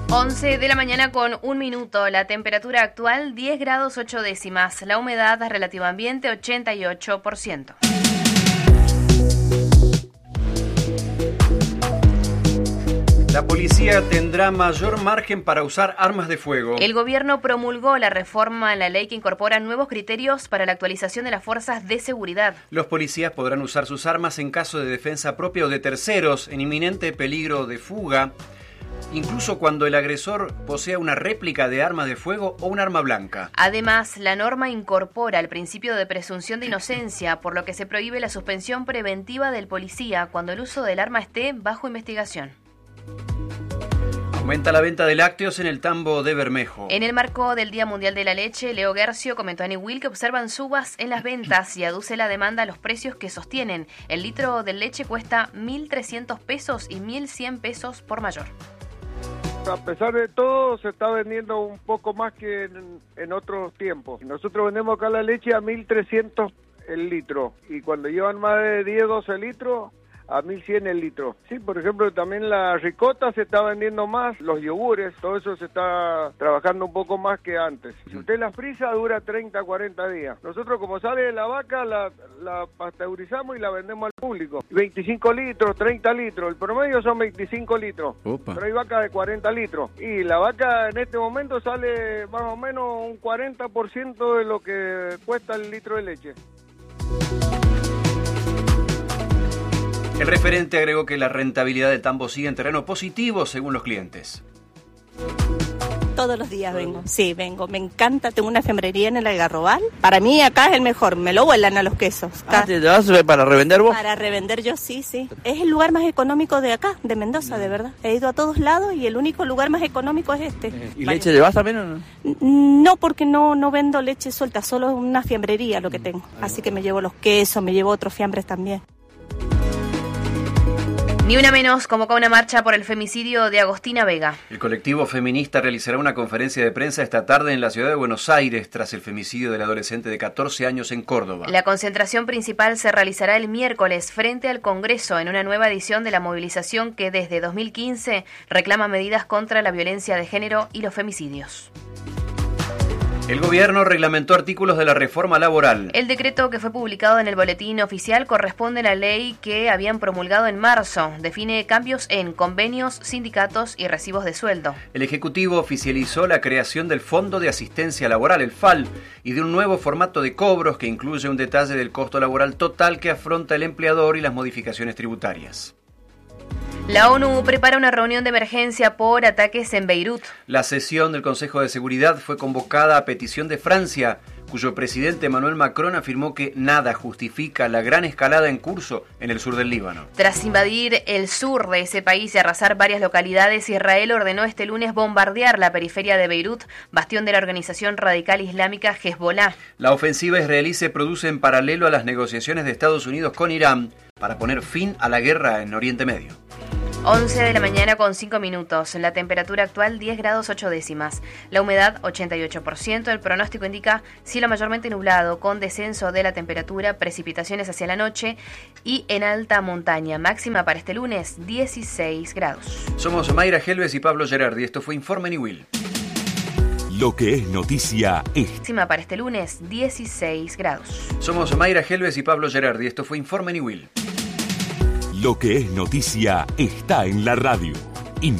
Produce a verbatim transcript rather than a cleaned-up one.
once de la mañana con un minuto. La temperatura actual diez grados ocho décimas. La humedad relativa ambiente ochenta y ocho por ciento. La policía tendrá mayor margen para usar armas de fuego. El gobierno promulgó la reforma en la ley que incorpora nuevos criterios para la actualización de las fuerzas de seguridad. Los policías podrán usar sus armas en caso de defensa propia o de terceros, en inminente peligro de fuga, incluso cuando el agresor posea una réplica de arma de fuego o un arma blanca. Además, la norma incorpora el principio de presunción de inocencia, por lo que se prohíbe la suspensión preventiva del policía cuando el uso del arma esté bajo investigación. Aumenta la venta de lácteos en el tambo de Bermejo. En el marco del Día Mundial de la Leche, Leo Guercio comentó a Niwil que observan subas en las ventas y aduce la demanda a los precios que sostienen. El litro de leche cuesta mil trescientos pesos y mil cien pesos por mayor. A pesar de todo, se está vendiendo un poco más que en, en otros tiempos. Nosotros vendemos acá la leche a mil trescientos el litro y cuando llevan más de diez, doce litros, a mil cien el litro. Sí, por ejemplo, también la ricota se está vendiendo más, los yogures, todo eso se está trabajando un poco más que antes. Si usted la frisa, dura treinta, cuarenta días. Nosotros, como sale de la vaca, la, la pasteurizamos y la vendemos al público. veinticinco litros, treinta litros, el promedio son veinticinco litros. Opa. Pero hay vacas de cuarenta litros. Y la vaca en este momento sale más o menos un cuarenta por ciento de lo que cuesta el litro de leche. El referente agregó que la rentabilidad del tambo sigue en terreno positivo según los clientes. Todos los días vengo, sí, vengo, me encanta, tengo una fiambrería en el Algarrobal. Para mí acá es el mejor, me lo vuelan a los quesos. Acá. Ah, ¿te vas para revender vos? Para revender yo, sí, sí. Es el lugar más económico de acá, de Mendoza, de verdad. He ido a todos lados y el único lugar más económico es este. ¿Y vale. Leche llevas también o no? No, porque no, no vendo leche suelta, solo una fiambrería lo que tengo. Así que me llevo los quesos, me llevo otros fiambres también. Ni una menos convoca una marcha por el femicidio de Agostina Vega. El colectivo feminista realizará una conferencia de prensa esta tarde en la ciudad de Buenos Aires tras el femicidio del adolescente de catorce años en Córdoba. La concentración principal se realizará el miércoles frente al Congreso en una nueva edición de la movilización que desde dos mil quince reclama medidas contra la violencia de género y los femicidios. El gobierno reglamentó artículos de la reforma laboral. El decreto que fue publicado en el boletín oficial corresponde a la ley que habían promulgado en marzo. Define cambios en convenios, sindicatos y recibos de sueldo. El Ejecutivo oficializó la creación del Fondo de Asistencia Laboral, el F A L, y de un nuevo formato de cobros que incluye un detalle del costo laboral total que afronta el empleador y las modificaciones tributarias. La ONU prepara una reunión de emergencia por ataques en Beirut. La sesión del Consejo de Seguridad fue convocada a petición de Francia, cuyo presidente Emmanuel Macron afirmó que nada justifica la gran escalada en curso en el sur del Líbano. Tras invadir el sur de ese país y arrasar varias localidades, Israel ordenó este lunes bombardear la periferia de Beirut, bastión de la organización radical islámica Hezbollah. La ofensiva israelí se produce en paralelo a las negociaciones de Estados Unidos con Irán para poner fin a la guerra en Oriente Medio. once de la mañana con cinco minutos. La temperatura actual diez grados ocho décimas. La humedad ochenta y ocho por ciento. El pronóstico indica cielo mayormente nublado con descenso de la temperatura, precipitaciones hacia la noche y en alta montaña. Máxima para este lunes dieciséis grados. Somos Mayra Helves y Pablo Gerardi. Esto fue Informe Niwil. Lo que es noticia es. Máxima para este lunes dieciséis grados. Somos Mayra Helves y Pablo Gerardi. Esto fue Informe Niwil. Lo que es noticia está en la radio.